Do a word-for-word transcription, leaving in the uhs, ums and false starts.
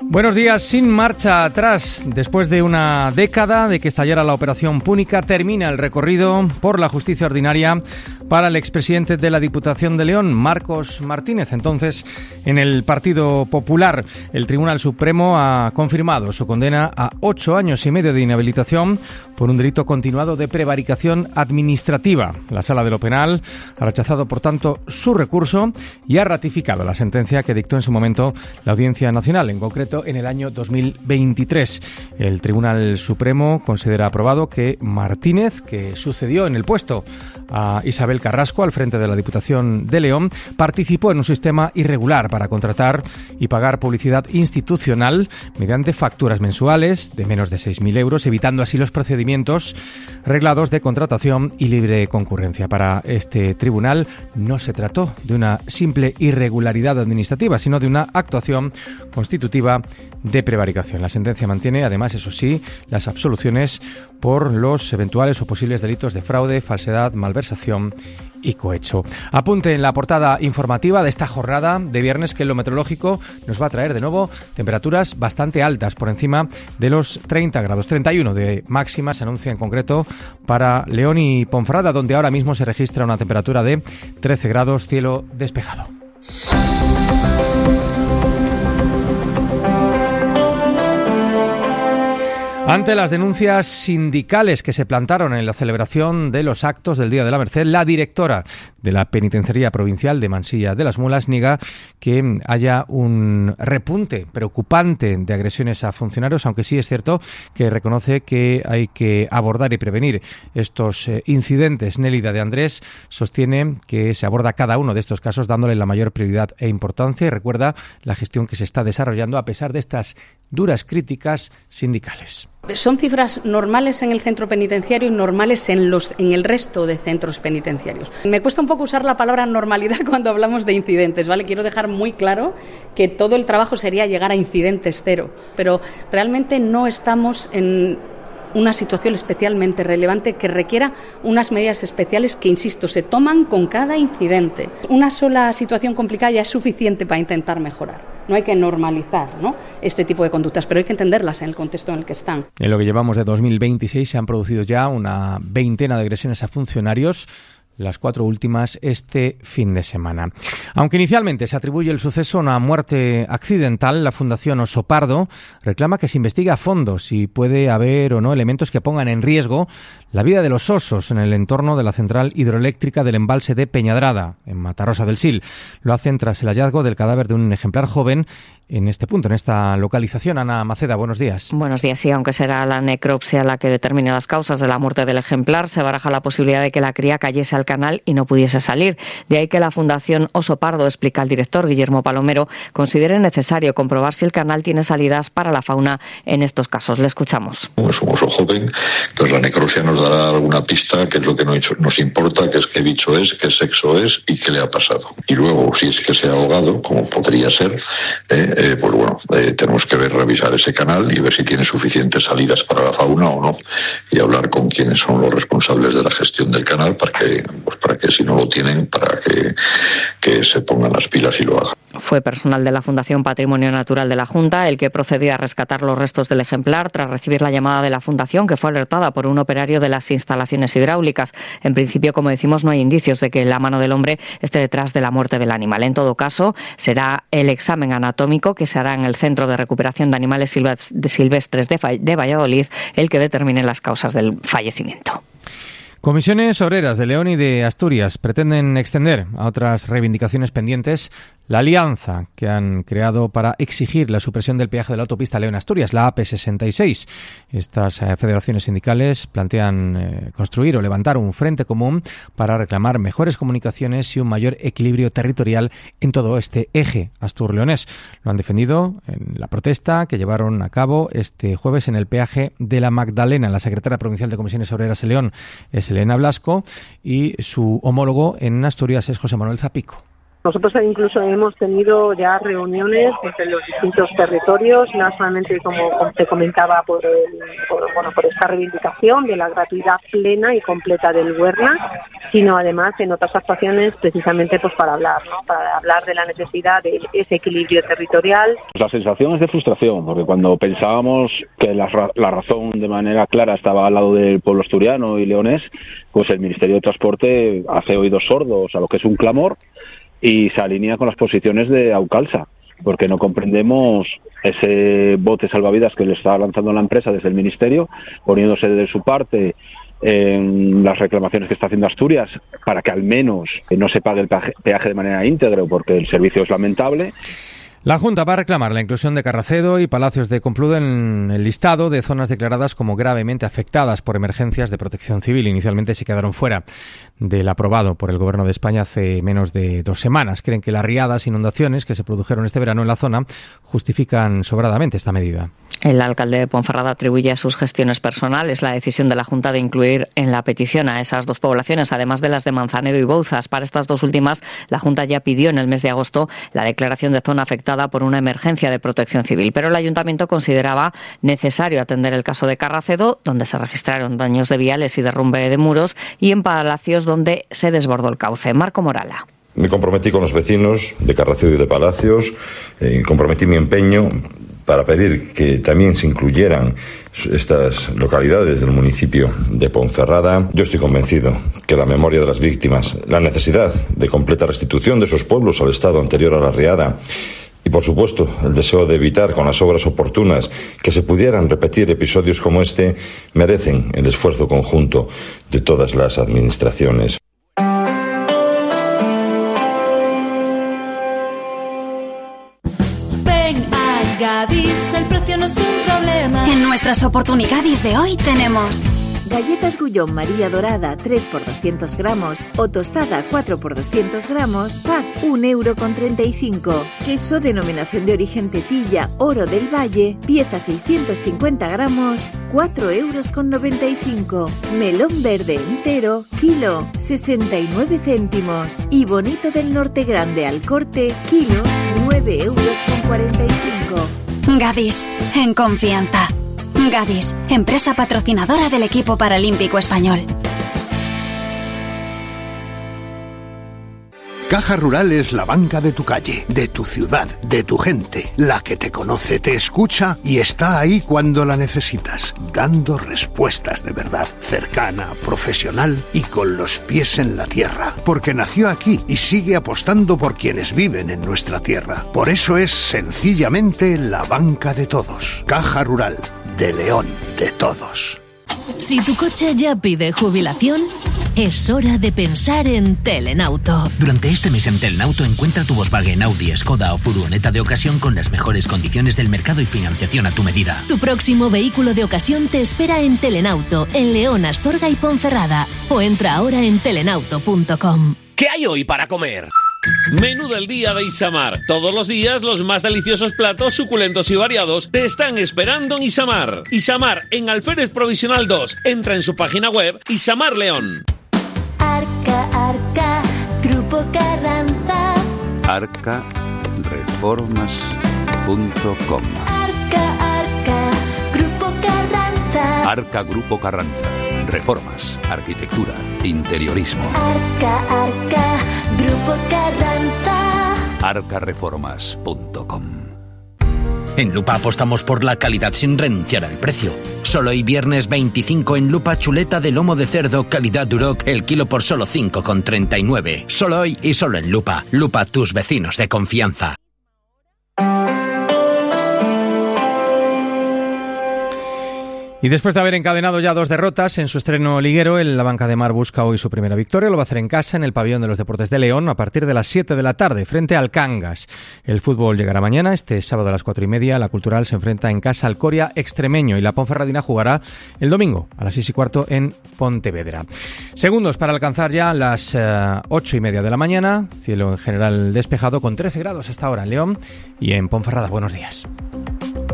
Buenos días. Sin marcha atrás, después de una década de que estallara la Operación Púnica, termina el recorrido por la justicia ordinaria para el expresidente de la Diputación de León, Marcos Martínez. Entonces, en el Partido Popular, el Tribunal Supremo ha confirmado su condena a ocho años y medio de inhabilitación por un delito continuado de prevaricación administrativa. La Sala de lo Penal ha rechazado, por tanto, su recurso y ha ratificado la sentencia que dictó en su momento la Audiencia Nacional, en concreto en el año dos mil veintitrés. El Tribunal Supremo considera aprobado que Martínez, que sucedió en el puesto a Isabel Carrasco al frente de la Diputación de León, participó en un sistema irregular para contratar y pagar publicidad institucional mediante facturas mensuales de menos de seis mil euros, evitando así los procedimientos reglados de contratación y libre concurrencia. Para este tribunal no se trató de una simple irregularidad administrativa, sino de una actuación constitutiva de prevaricación. La sentencia mantiene, además, eso sí, las absoluciones por los eventuales o posibles delitos de fraude, falsedad, malversación y cohecho. Apunte en la portada informativa de esta jornada de viernes que en lo meteorológico nos va a traer de nuevo temperaturas bastante altas, por encima de los treinta grados. treinta y uno de máxima se anuncia en concreto para León y Ponferrada, donde ahora mismo se registra una temperatura de trece grados, cielo despejado. Ante las denuncias sindicales que se plantaron en la celebración de los actos del Día de la Merced, la directora de la Penitenciaría Provincial de Mansilla de las Mulas niega que haya un repunte preocupante de agresiones a funcionarios, aunque sí es cierto que reconoce que hay que abordar y prevenir estos eh, incidentes. Nélida de Andrés sostiene que se aborda cada uno de estos casos dándole la mayor prioridad e importancia y recuerda la gestión que se está desarrollando a pesar de estas duras críticas sindicales. Son cifras normales en el centro penitenciario y normales en, los, en el resto de centros penitenciarios. Me cuesta un poco usar la palabra normalidad cuando hablamos de incidentes, ¿vale? Quiero dejar muy claro que todo el trabajo sería llegar a incidentes cero, pero realmente no estamos en una situación especialmente relevante que requiera unas medidas especiales que, insisto, se toman con cada incidente. Una sola situación complicada ya es suficiente para intentar mejorar. No hay que normalizar, ¿no?, este tipo de conductas, pero hay que entenderlas en el contexto en el que están. En lo que llevamos de dos mil veintiséis se han producido ya una veintena de agresiones a funcionarios, las cuatro últimas este fin de semana. Aunque inicialmente se atribuye el suceso a una muerte accidental, la Fundación Oso Pardo reclama que se investigue a fondo si puede haber o no elementos que pongan en riesgo la vida de los osos en el entorno de la central hidroeléctrica del embalse de Peñadrada, en Matarrosa del Sil. Lo hacen tras el hallazgo del cadáver de un ejemplar joven en este punto, en esta localización. Ana Maceda, buenos días. Buenos días, sí, aunque será la necropsia la que determine las causas de la muerte del ejemplar, se baraja la posibilidad de que la cría cayese al canal y no pudiese salir. De ahí que la Fundación Oso Pardo, explica el director Guillermo Palomero, considere necesario comprobar si el canal tiene salidas para la fauna en estos casos. Le escuchamos. Es un oso joven, entonces la necropsia nos dará alguna pista, que es lo que nos importa, que es qué bicho es, qué sexo es y qué le ha pasado. Y luego, si es que se ha ahogado, como podría ser, eh, eh, pues bueno, eh, tenemos que ver, revisar ese canal y ver si tiene suficientes salidas para la fauna o no, y hablar con quienes son los responsables de la gestión del canal para que, pues para que si no lo tienen, para que, que se pongan las pilas y lo hagan. Fue personal de la Fundación Patrimonio Natural de la Junta el que procedió a rescatar los restos del ejemplar tras recibir la llamada de la Fundación, que fue alertada por un operario de las instalaciones hidráulicas. En principio, como decimos, no hay indicios de que la mano del hombre esté detrás de la muerte del animal. En todo caso, será el examen anatómico que se hará en el Centro de Recuperación de Animales Silvestres de Valladolid el que determine las causas del fallecimiento. Comisiones obreras de León y de Asturias pretenden extender a otras reivindicaciones pendientes la alianza que han creado para exigir la supresión del peaje de la autopista León-Asturias, la A P sesenta y seis. Estas eh, federaciones sindicales plantean eh, construir o levantar un frente común para reclamar mejores comunicaciones y un mayor equilibrio territorial en todo este eje astur-leonés. Lo han defendido en la protesta que llevaron a cabo este jueves en el peaje de la Magdalena. La secretaria provincial de Comisiones Obreras de León es Elena Blasco y su homólogo en Asturias es José Manuel Zapico. Nosotros incluso hemos tenido ya reuniones entre los distintos territorios, no solamente como te comentaba por, el, por, bueno, por esta reivindicación de la gratuidad plena y completa del Huerna, sino además en otras actuaciones precisamente pues para hablar, ¿no? Para hablar de la necesidad de ese equilibrio territorial. La sensación es de frustración, porque cuando pensábamos que la, la razón de manera clara estaba al lado del pueblo asturiano y leonés, pues el Ministerio de Transporte hace oídos sordos a lo que es un clamor y se alinea con las posiciones de Aucalsa, porque no comprendemos ese bote salvavidas que le está lanzando la empresa desde el Ministerio, poniéndose de su parte en las reclamaciones que está haciendo Asturias para que al menos no se pague el peaje de manera íntegra, porque el servicio es lamentable. La Junta va a reclamar la inclusión de Carracedo y Palacios de Compluda en el listado de zonas declaradas como gravemente afectadas por emergencias de protección civil. Inicialmente se quedaron fuera del aprobado por el Gobierno de España hace menos de dos semanas. Creen que las riadas e inundaciones que se produjeron este verano en la zona justifican sobradamente esta medida. El alcalde de Ponferrada atribuye a sus gestiones personales la decisión de la Junta de incluir en la petición a esas dos poblaciones, además de las de Manzanedo y Bouzas. Para estas dos últimas, la Junta ya pidió en el mes de agosto la declaración de zona afectada por una emergencia de protección civil, pero el Ayuntamiento consideraba necesario atender el caso de Carracedo, donde se registraron daños de viales y derrumbe de muros, y en Palacios, donde se desbordó el cauce. Marco Morala. Me comprometí con los vecinos de Carracedo y de Palacios, eh, comprometí mi empeño para pedir que también se incluyeran estas localidades del municipio de Ponferrada. Yo estoy convencido que la memoria de las víctimas, la necesidad de completa restitución de esos pueblos al estado anterior a la riada y, por supuesto, el deseo de evitar con las obras oportunas que se pudieran repetir episodios como este, merecen el esfuerzo conjunto de todas las administraciones. Gadis, el precio no es un problema. En nuestras oportunidades de hoy tenemos galletas Gullón María Dorada tres por doscientos gramos o tostada cuatro por doscientos gramos, pack un euro con treinta y cinco. Queso denominación de origen Tetilla Oro del Valle, pieza seiscientos cincuenta gramos, cuatro euros con noventa y cinco. Melón verde entero, kilo, sesenta y nueve céntimos. Y bonito del Norte Grande al corte, kilo, nueve euros con cuarenta y cinco. Gadis, en confianza. Gadis, empresa patrocinadora del equipo paralímpico español. Caja Rural es la banca de tu calle, de tu ciudad, de tu gente, la que te conoce, te escucha y está ahí cuando la necesitas, dando respuestas de verdad, cercana, profesional y con los pies en la tierra, porque nació aquí y sigue apostando por quienes viven en nuestra tierra. Por eso es sencillamente la banca de todos. Caja Rural, de León, de todos. Si tu coche ya pide jubilación, es hora de pensar en Telenauto. Durante este mes en Telenauto encuentra tu Volkswagen, Audi, Skoda o furgoneta de ocasión con las mejores condiciones del mercado y financiación a tu medida. Tu próximo vehículo de ocasión te espera en Telenauto, en León, Astorga y Ponferrada. O entra ahora en telenauto punto com. ¿Qué hay hoy para comer? Menú del día de Isamar. Todos los días los más deliciosos platos suculentos y variados te están esperando en Isamar. Isamar en Alférez Provisional dos. Entra en su página web Isamar León. Arca, Arca, Grupo Carranza. arca reformas punto com. Arca, Arca, Grupo Carranza. Arca Grupo Carranza. Reformas, arquitectura, interiorismo. Arca, Arca, Grupo Carranza. arca reformas punto com. En Lupa apostamos por la calidad sin renunciar al precio. Solo hoy viernes veinticinco en Lupa chuleta de lomo de cerdo calidad Duroc, el kilo por solo cinco con treinta y nueve. Solo hoy y solo en Lupa. Lupa, tus vecinos de confianza. Y después de haber encadenado ya dos derrotas en su estreno liguero, el La Banca de Mar busca hoy su primera victoria. Lo va a hacer en casa, en el Pabellón de los Deportes de León, a partir de las siete de la tarde, frente al Cangas. El fútbol llegará mañana. Este sábado a las cuatro y media, la Cultural se enfrenta en casa al Coria Extremeño y la Ponferradina jugará el domingo a las seis y cuarto en Pontevedra. Segundos para alcanzar ya las uh, ocho y media de la mañana. Cielo en general despejado con trece grados hasta ahora en León y en Ponferrada. Buenos días.